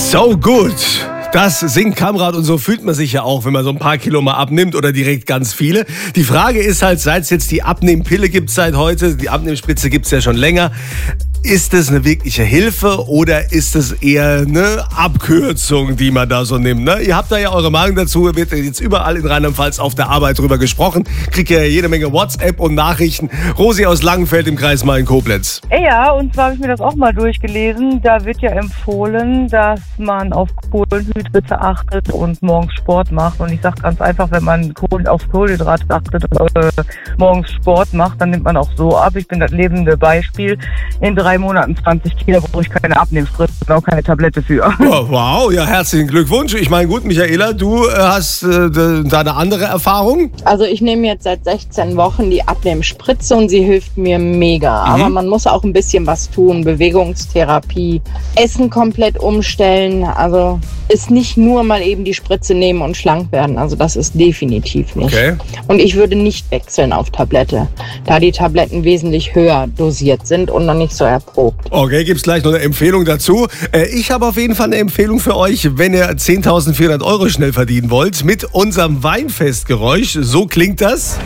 So gut. Das singt Kamrat und so fühlt man sich ja auch, wenn man so ein paar Kilo mal abnimmt oder direkt ganz viele. Die Frage ist halt, seit es jetzt die Abnehmpille gibt seit heute, die Abnehmspritze gibt es ja schon länger, ist es eine wirkliche Hilfe oder ist es eher eine Abkürzung, die man da so nimmt? Ne? Ihr habt da ja eure Meinung dazu, wird jetzt überall in Rheinland-Pfalz auf der Arbeit drüber gesprochen. Kriegt ja jede Menge WhatsApp und Nachrichten. Rosi aus Langenfeld im Kreis Main-Koblenz. Ja, und zwar habe ich mir das auch mal durchgelesen. Da wird ja empfohlen, dass man auf Kohlenhydrate achtet und morgens Sport macht. Und ich sage ganz einfach, wenn man auf Kohlenhydrate achtet und morgens Sport macht, dann nimmt man auch so ab. Ich bin das lebende Beispiel. In 3 Monaten 20 Kilo, brauche ich keine Abnehmspritze und auch keine Tablette für. Oh, wow, ja, herzlichen Glückwunsch. Ich meine, gut, Michaela, du hast da eine andere Erfahrung? Also ich nehme jetzt seit 16 Wochen die Abnehmspritze und sie hilft mir mega. Aber man muss auch ein bisschen was tun. Bewegungstherapie, Essen komplett umstellen. Also ist nicht nur mal eben die Spritze nehmen und schlank werden. Also das ist definitiv nicht. Okay. Und ich würde nicht wechseln auf Tablette, da die Tabletten wesentlich höher dosiert sind und noch nicht so erprobt. Okay, gibt's gleich noch eine Empfehlung dazu. Ich habe auf jeden Fall eine Empfehlung für euch, wenn ihr 10.400 € schnell verdienen wollt, mit unserem Weinfestgeräusch. So klingt das.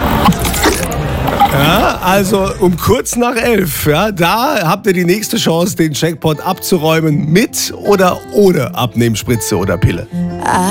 Ja, also um kurz nach 11, ja, da habt ihr die nächste Chance, den Jackpot abzuräumen mit oder ohne Abnehmspritze oder Pille.